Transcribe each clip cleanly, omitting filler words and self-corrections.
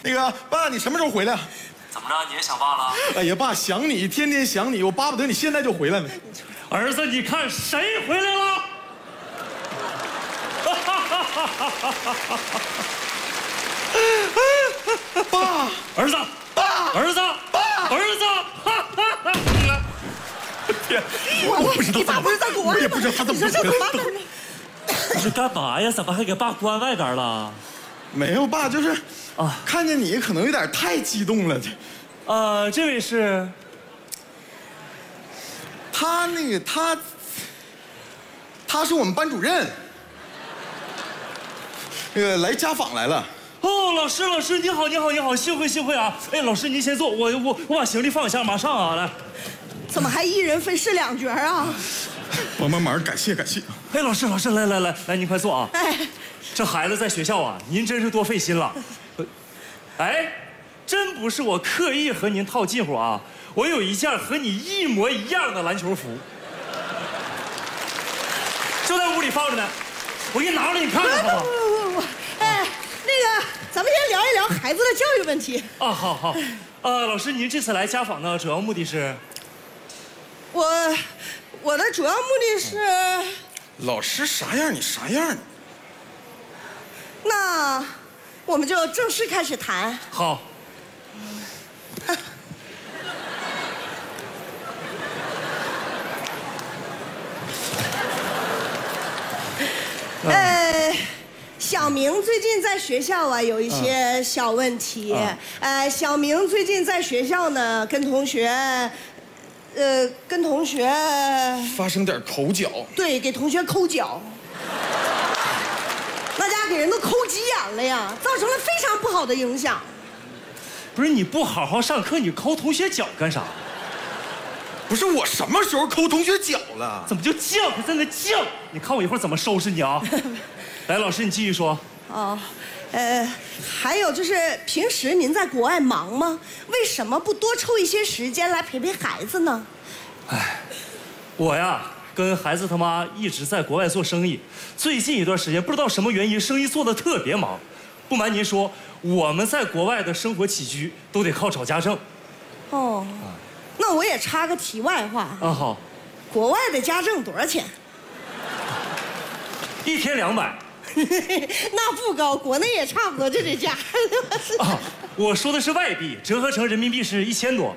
那个爸，你什么时候回来？ 怎么着，你也想爸了？ 哎呀，爸，想你，天天想你，我巴不得你现在就回来呢。 儿子，你看谁回来了？ 爸， 儿子， 爸， 儿子， 爸， 儿子！ 天，我不知道， 你爸不是在国外吗？ 我也不知道他怎么回来。 你是干嘛呀？怎么还给爸关外边了？ 没有，爸，就是看见你可能有点太激动了。 这位是？ 他是我们班主任，来家访来了。 哦，老师，你好，幸会啊！哎，老师您先坐，我把行李放一下，马上啊，来。 怎么还一人分饰两角啊？ 帮忙，感谢。 哎，老师，来，您快坐啊！ 哎， 这孩子在学校啊，您真是多费心了。哎，真不是我刻意和您套近乎啊，我有一件和你一模一样的篮球服，就在屋里放着呢，我给你拿出来你看看好不好？ 不，哎，那个，咱们先聊一聊孩子的教育问题。 啊，好，老师，您这次来家访呢，主要目的是？ 我的主要目的是， 老师啥样你啥样。 那我们就正式开始谈。 好。 小明最近在学校啊有一些小问题。小明最近在学校呢跟同学发生点口角。 对，给同学抠脚，那家给人都抠急眼了呀，造成了非常不好的影响。 不是你不好好上课，你抠同学脚干啥？ 不是我什么时候抠同学脚了？ 怎么就犟，还在那犟？你看我一会儿怎么收拾你啊！来，老师你继续说。 哦，还有就是平时您在国外忙吗？为什么不多抽一些时间来陪陪孩子呢？ 哎，我呀跟孩子他妈一直在国外做生意，最近一段时间不知道什么原因，生意做得特别忙。不瞒您说，我们在国外的生活起居都得靠找家政。 哦，那我也插个题外话。 啊，好。 国外的家政多少钱 ？1天200。 那不高，国内也差不多就这价。 啊，我说的是外币，折合成人民币是1000多。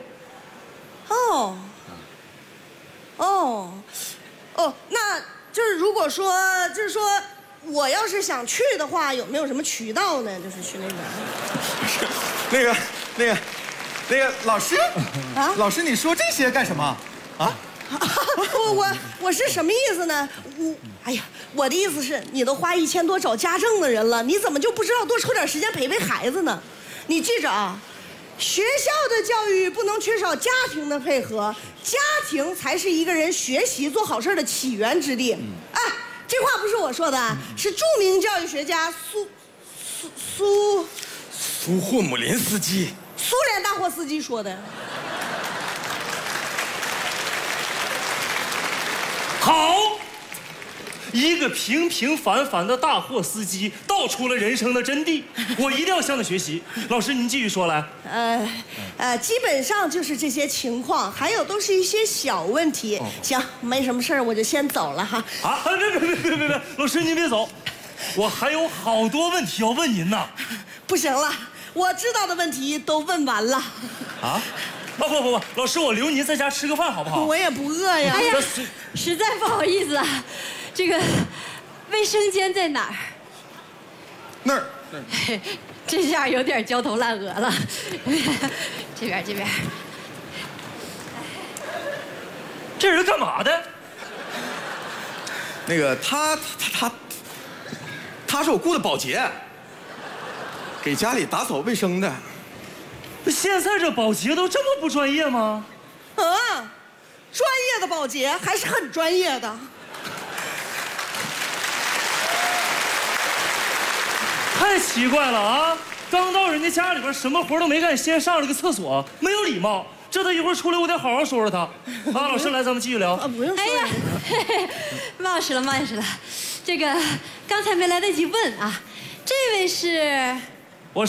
那就是如果说，我要是想去的话，有没有什么渠道呢？就是去那边。 那个老师啊，老师，你说这些干什么啊？ 我是什么意思呢？我的意思是，你都花1000多找家政的人了，你怎么就不知道多抽点时间陪陪孩子呢？你记着啊，学校的教育不能缺少家庭的配合，家庭才是一个人学习做好事的起源之地。这话不是我说的，是著名教育学家苏霍姆林斯基， 苏联大货司机说的。 好，一个平平凡凡的大货司机道出了人生的真谛，我一定要向他学习。老师您继续说来。 基本上就是这些情况，还有都是一些小问题。行，没什么事儿，我就先走了哈。 别，老师您别走，我还有好多问题要问您呢。 不行了，我知道的问题都问完了。 不，老师我留您在家吃个饭好不好？ 我也不饿呀。 哎呀，实在不好意思啊，这个卫生间在哪儿？ 那儿。 这下有点焦头烂额了。这边。 这人干嘛的？ 那个他是我雇的保洁，给家里打扫卫生的。 现在这保洁都这么不专业吗？ 专业的保洁还是很专业的。 太奇怪了啊！刚到人家家里边，什么活都没干，先上了个厕所，没有礼貌。这他一会儿出来，我得好好说说他。老师来，咱们继续聊。 不用说。 哎呀，冒失了。这个刚才没来得及问啊，这位是